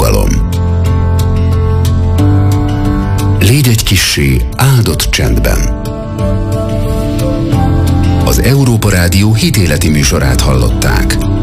nyugalom. Légy egy kissé áldott csendben. Az Európa Rádió hitéleti műsorát hallották.